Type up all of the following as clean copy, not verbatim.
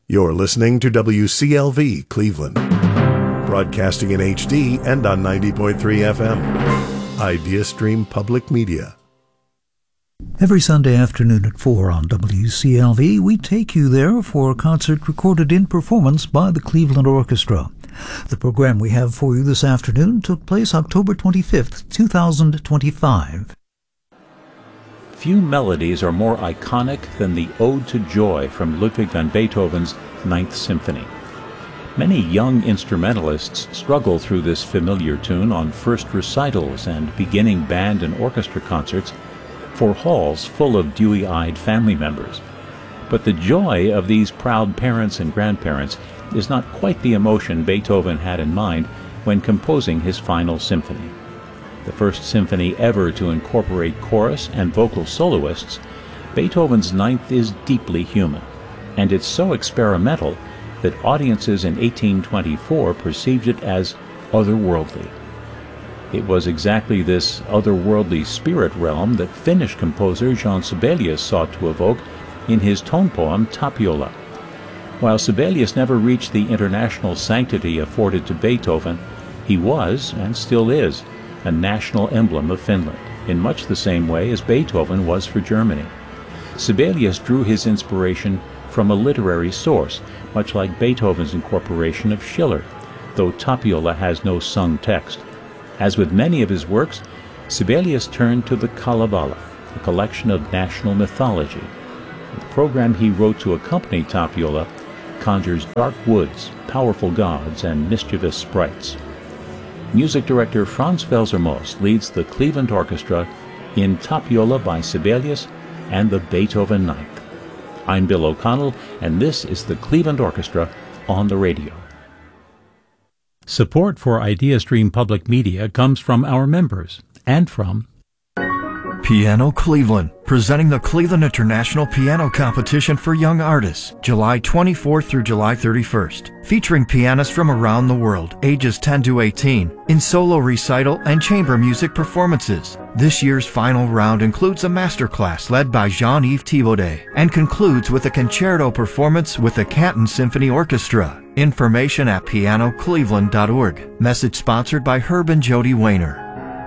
You're listening to WCLV Cleveland, broadcasting in HD and on 90.3 FM. IdeaStream Public Media. Every Sunday afternoon at 4 on WCLV, we take you there for a concert recorded in performance by the Cleveland Orchestra. The program we have for you this afternoon took place October 25th, 2025. Few melodies are more iconic than the Ode to Joy from Ludwig van Beethoven's Ninth Symphony. Many young instrumentalists struggle through this familiar tune on first recitals and beginning band and orchestra concerts for halls full of dewy-eyed family members. But the joy of these proud parents and grandparents is not quite the emotion Beethoven had in mind when composing his final symphony. The first symphony ever to incorporate chorus and vocal soloists, Beethoven's Ninth is deeply human, and it's so experimental that audiences in 1824 perceived it as otherworldly. It was exactly this otherworldly spirit realm that Finnish composer Jean Sibelius sought to evoke in his tone poem Tapiola. While Sibelius never reached the international sanctity afforded to Beethoven, he was, and still is, a national emblem of Finland, in much the same way as Beethoven was for Germany. Sibelius drew his inspiration from a literary source, much like Beethoven's incorporation of Schiller, though Tapiola has no sung text. As with many of his works, Sibelius turned to the Kalevala, a collection of national mythology. The program he wrote to accompany Tapiola conjures dark woods, powerful gods, and mischievous sprites. Music director Franz Felsermoos leads the Cleveland Orchestra in Tapiola by Sibelius and the Beethoven Ninth. I'm Bill O'Connell, and this is the Cleveland Orchestra on the radio. Support for IdeaStream Public Media comes from our members and from Piano Cleveland, presenting the Cleveland International Piano Competition for Young Artists, July 24th through July 31st, featuring pianists from around the world, ages 10 to 18, in solo recital and chamber music performances. This year's final round includes a masterclass led by Jean-Yves Thibaudet and concludes with a concerto performance with the Canton Symphony Orchestra. Information at pianocleveland.org. Message sponsored by Herb and Jody Wayner.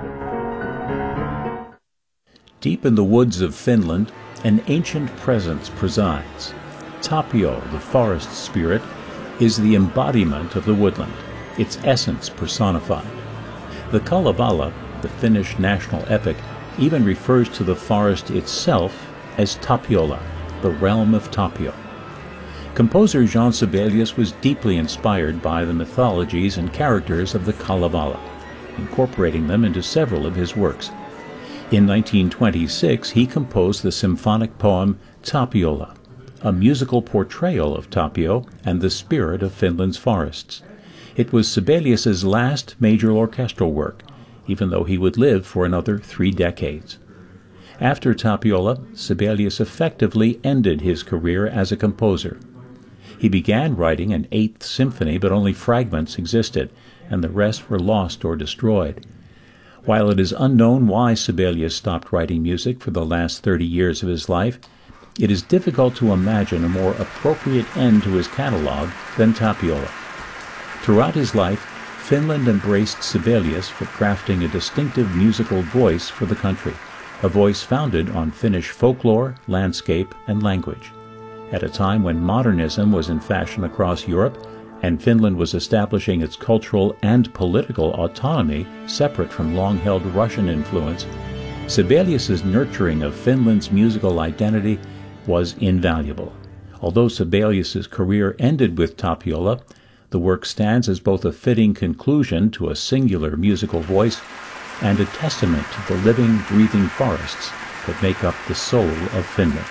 Deep in the woods of Finland, an ancient presence presides. Tapio, the forest spirit, is the embodiment of the woodland, its essence personified. The Kalevala, the Finnish national epic, even refers to the forest itself as Tapiola, the realm of Tapio. Composer Jean Sibelius was deeply inspired by the mythologies and characters of the Kalevala, incorporating them into several of his works. In 1926, he composed the symphonic poem Tapiola, a musical portrayal of Tapio and the spirit of Finland's forests. It was Sibelius's last major orchestral work, even though he would live for another 3 decades. After Tapiola, Sibelius effectively ended his career as a composer. He began writing an 8th symphony, but only fragments existed, and the rest were lost or destroyed. While it is unknown why Sibelius stopped writing music for the last 30 years of his life, it is difficult to imagine a more appropriate end to his catalog than Tapiola. Throughout his life, Finland embraced Sibelius for crafting a distinctive musical voice for the country, a voice founded on Finnish folklore, landscape, and language. At a time when modernism was in fashion across Europe, and Finland was establishing its cultural and political autonomy separate from long-held Russian influence, Sibelius's nurturing of Finland's musical identity was invaluable. Although Sibelius's career ended with Tapiola, the work stands as both a fitting conclusion to a singular musical voice and a testament to the living, breathing forests that make up the soul of Finland.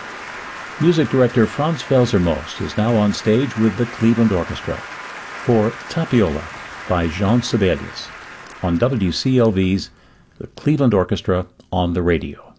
Music director Franz Felsermoos is now on stage with the Cleveland Orchestra for Tapiola by Jean Sibelius on WCLV's The Cleveland Orchestra on the Radio.